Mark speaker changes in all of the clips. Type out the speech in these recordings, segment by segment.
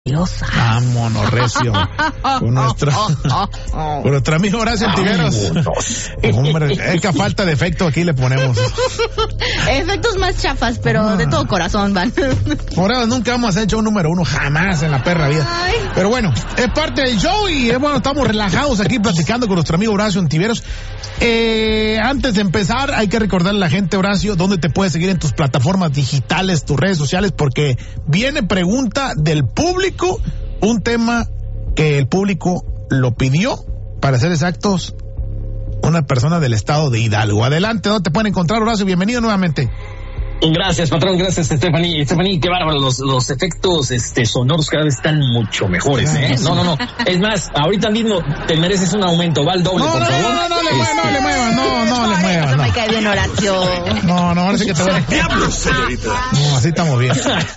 Speaker 1: Vámonos, recio. Con nuestro amigo Horacio Ontiveros. Hombre, es que a falta de efecto aquí le ponemos.
Speaker 2: Efectos más chafas, pero de todo corazón van.
Speaker 1: Por eso nunca hemos hecho un número uno, jamás en la perra vida.
Speaker 2: Ay.
Speaker 1: Pero bueno, es parte del show y bueno, estamos relajados aquí platicando con nuestro amigo Horacio Ontiveros. Antes de empezar, hay que recordarle a la gente, Horacio, dónde te puedes seguir en tus plataformas digitales, tus redes sociales, porque viene pregunta del público, un tema que el público lo pidió, para ser exactos, una persona del estado de Hidalgo. Adelante, ¿dónde te pueden encontrar, Horacio? Bienvenido nuevamente.
Speaker 3: Gracias, patrón, gracias, Stephanie, qué bárbaro, los efectos sonoros cada vez están mucho mejores, ¿eh? No, es más, ahorita mismo te mereces un aumento, va al doble, por favor.
Speaker 1: No le muevas.
Speaker 2: Eso me cae bien, Horacio.
Speaker 1: No, ahora sí que te voy a...
Speaker 4: ¡Diablos, señorita!
Speaker 1: No, así estamos bien.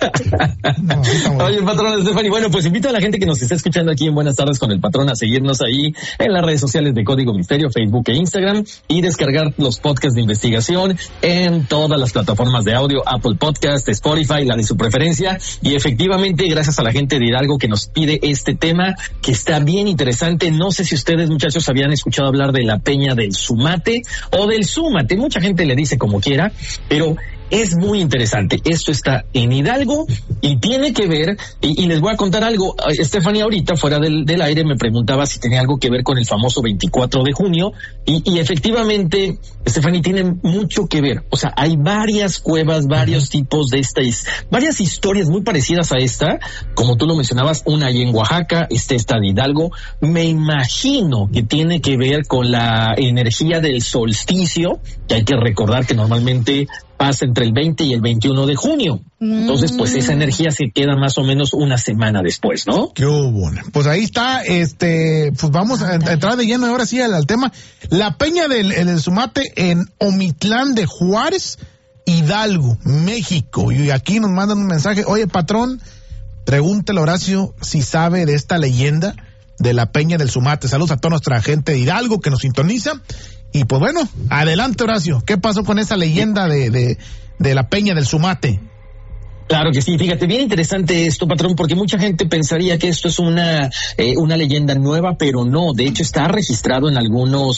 Speaker 3: Oye, patrón Stephanie, bueno, pues invito a la gente que nos está escuchando aquí en Buenas Tardes con el Patrón a seguirnos ahí en las redes sociales de Código Misterio, Facebook e Instagram, y descargar los podcasts de investigación en todas las plataformas de audio, Apple Podcast, Spotify, la de su preferencia. Y efectivamente, gracias a la gente de Hidalgo que nos pide este tema, que está bien interesante. No sé si ustedes, muchachos, habían escuchado hablar de la Peña del Sumate o del Súmate, mucha gente le dice como quiera, pero es muy interesante. Esto está en Hidalgo y tiene que ver, y les voy a contar algo. Stephanie ahorita fuera del aire me preguntaba si tenía algo que ver con el famoso 24 de junio y efectivamente, Stephanie, tiene mucho que ver. O sea, hay varias cuevas, varios tipos de varias historias muy parecidas a esta, como tú lo mencionabas, una ahí en Oaxaca, esta de Hidalgo. Me imagino que tiene que ver con la energía del solsticio, que hay que recordar que normalmente pasa entre el 20 y el 21 de junio. Entonces, pues esa energía se queda más o menos una semana después, ¿no?
Speaker 1: Qué bueno. Pues ahí está, pues vamos a entrar de lleno ahora sí al tema. La Peña del Sumate en Omitlán de Juárez, Hidalgo, México. Y aquí nos mandan un mensaje. Oye, patrón, pregúntale a Horacio si sabe de esta leyenda de la Peña del Sumate. Saludos a toda nuestra gente de Hidalgo que nos sintoniza. Y pues bueno, adelante, Horacio. ¿Qué pasó con esa leyenda de la Peña del Sumate?
Speaker 3: Claro que sí, fíjate, bien interesante esto, patrón, porque mucha gente pensaría que esto es una leyenda nueva, pero no. De hecho, está registrado en algunos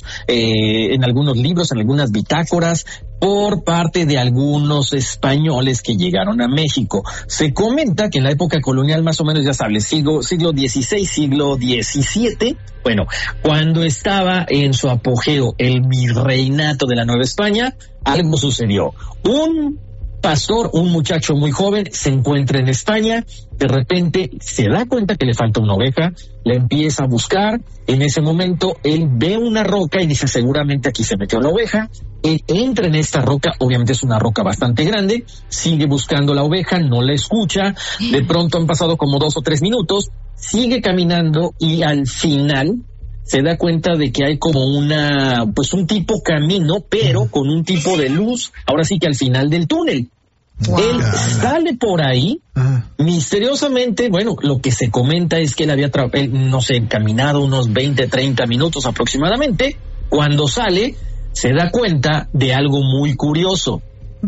Speaker 3: libros, en algunas bitácoras, por parte de algunos españoles que llegaron a México. Se comenta que en la época colonial, más o menos, ya sabes, siglo XVI, siglo XVII, bueno, cuando estaba en su apogeo el virreinato de la Nueva España, algo sucedió. Un pastor, un muchacho muy joven, se encuentra en España, de repente se da cuenta que le falta una oveja, la empieza a buscar. En ese momento él ve una roca y dice, seguramente aquí se metió la oveja. Él entra en esta roca, obviamente es una roca bastante grande, sigue buscando la oveja, no la escucha. De pronto han pasado como 2 o 3 minutos, sigue caminando y al final se da cuenta de que hay como un tipo camino, pero con un tipo de luz, ahora sí que al final del túnel. Wow. Él sale por ahí, misteriosamente, bueno, lo que se comenta es que él había, caminado unos 20, 30 minutos aproximadamente. Cuando sale, se da cuenta de algo muy curioso.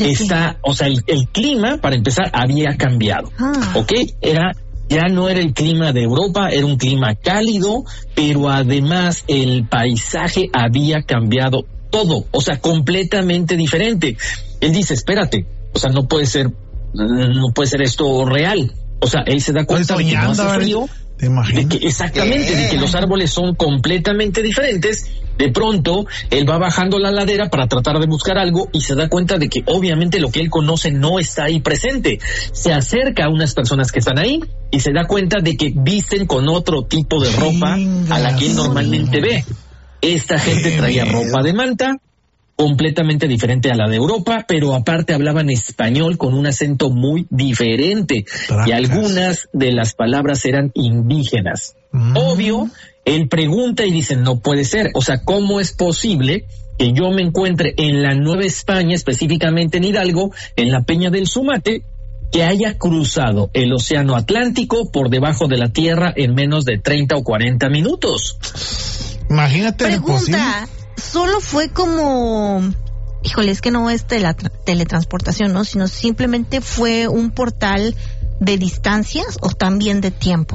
Speaker 3: El clima, para empezar, había cambiado, ¿ok? Ya no era el clima de Europa, era un clima cálido, pero además el paisaje había cambiado todo, o sea, completamente diferente. Él dice, espérate, o sea, no puede ser esto real. O sea, él se da cuenta de que no hace frío, de que los árboles son completamente diferentes. De pronto, él va bajando la ladera para tratar de buscar algo y se da cuenta de que obviamente lo que él conoce no está ahí presente. Se acerca a unas personas que están ahí y se da cuenta de que visten con otro tipo de ropa a la que él normalmente ve. Esta gente traía ropa de manta, completamente diferente a la de Europa, pero aparte hablaban español con un acento muy diferente. Y algunas de las palabras eran indígenas. Obvio, él pregunta y dice, no puede ser. O sea, ¿cómo es posible que yo me encuentre en la Nueva España, específicamente en Hidalgo, en la Peña del Sumate, que haya cruzado el Océano Atlántico por debajo de la Tierra en menos de 30 o 40 minutos?
Speaker 1: Imagínate.
Speaker 2: Pregunta, solo fue como, híjole, es que no es teletransportación, ¿no? Sino simplemente fue un portal de distancias o también de tiempo.